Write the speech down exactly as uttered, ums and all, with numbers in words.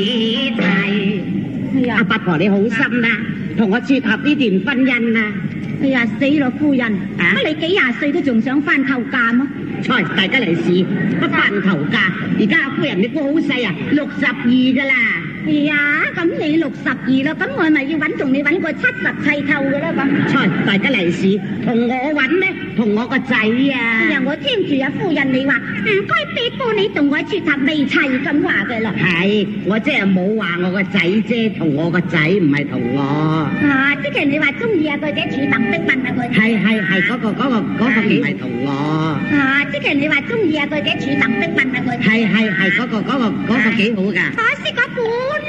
哎呀， 阿八婆你好心啦，同我撮合呢段婚姻啊！ 哎呀，死咯夫人， 啊乜你幾廿歲都仲想翻頭嫁麼？ 猜大家嚟試，不翻頭嫁。而家阿夫人你估好細啊，六十二噶啦。 哎呀，咁你六十二啦，咁我咪要揾同你揾個七十砌透嘅啦咁。 猜大家嚟試，同我揾咩？同我個仔啊！ 哎呀，我聽住啊夫人你話唔該俾幫你同我撮合未砌咁話嘅啦。 係，我即係冇話我個仔啫，同我個仔唔係同我。 啊，即係你話中意啊佢嘅處等逼問啊佢。 係係係，嗰個嗰個嗰個唔係同我。 啊，即係你話中意啊佢嘅處等逼問啊佢。 係係係，嗰個嗰個嗰個幾好㗎。 可惜嗰